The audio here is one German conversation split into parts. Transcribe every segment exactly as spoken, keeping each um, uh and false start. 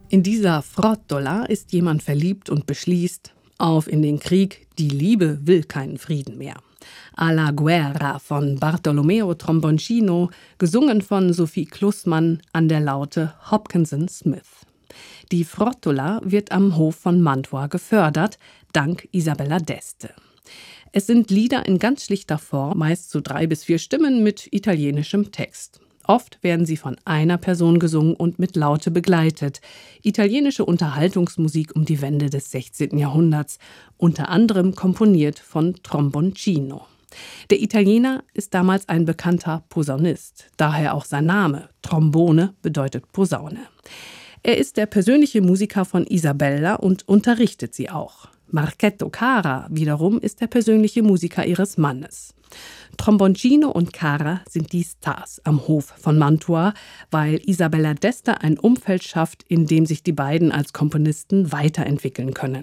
In dieser Frottola ist jemand verliebt und beschließt: Auf in den Krieg, die Liebe will keinen Frieden mehr. A la Guerra von Bartolomeo Tromboncino, gesungen von Sophie Klussmann an der Laute Hopkinson Smith. Die Frottola wird am Hof von Mantua gefördert, dank Isabella d'Este. Es sind Lieder in ganz schlichter Form, meist zu drei bis vier Stimmen mit italienischem Text. Oft werden sie von einer Person gesungen und mit Laute begleitet. Italienische Unterhaltungsmusik um die Wende des sechzehnten Jahrhunderts, unter anderem komponiert von Tromboncino. Der Italiener ist damals ein bekannter Posaunist, daher auch sein Name. Trombone bedeutet Posaune. Er ist der persönliche Musiker von Isabella und unterrichtet sie auch. Marchetto Cara wiederum ist der persönliche Musiker ihres Mannes. Tromboncino und Cara sind die Stars am Hof von Mantua, weil Isabella d'Este ein Umfeld schafft, in dem sich die beiden als Komponisten weiterentwickeln können.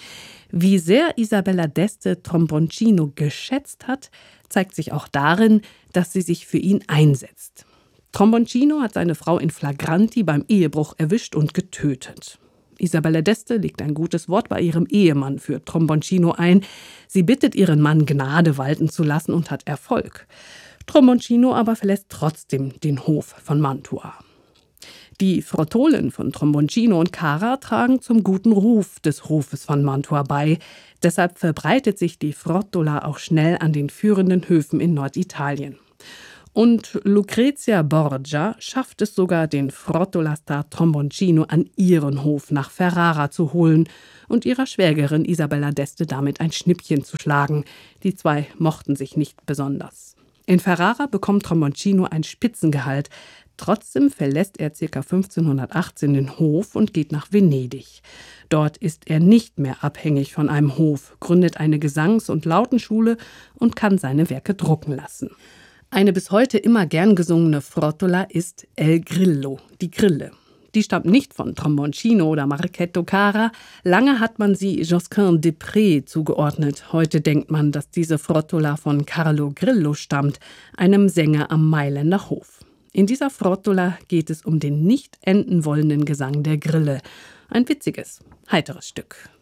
Wie sehr Isabella d'Este Tromboncino geschätzt hat, zeigt sich auch darin, dass sie sich für ihn einsetzt. Tromboncino hat seine Frau in flagranti beim Ehebruch erwischt und getötet. Isabella d'Este legt ein gutes Wort bei ihrem Ehemann für Tromboncino ein. Sie bittet ihren Mann, Gnade walten zu lassen und hat Erfolg. Tromboncino aber verlässt trotzdem den Hof von Mantua. Die Frottolen von Tromboncino und Cara tragen zum guten Ruf des Hofes von Mantua bei. Deshalb verbreitet sich die Frottola auch schnell an den führenden Höfen in Norditalien. Und Lucrezia Borgia schafft es sogar, den Frottola-Star Tromboncino an ihren Hof nach Ferrara zu holen und ihrer Schwägerin Isabella d'Este damit ein Schnippchen zu schlagen. Die zwei mochten sich nicht besonders. In Ferrara bekommt Tromboncino ein Spitzengehalt. Trotzdem verlässt er ca. fünfzehnhundertachtzehn den Hof und geht nach Venedig. Dort ist er nicht mehr abhängig von einem Hof, gründet eine Gesangs- und Lautenschule und kann seine Werke drucken lassen. Eine bis heute immer gern gesungene Frottola ist El Grillo, die Grille. Die stammt nicht von Tromboncino oder Marchetto Cara. Lange hat man sie Josquin des Prés zugeordnet. Heute denkt man, dass diese Frottola von Carlo Grillo stammt, einem Sänger am Mailänder Hof. In dieser Frottola geht es um den nicht enden wollenden Gesang der Grille. Ein witziges, heiteres Stück.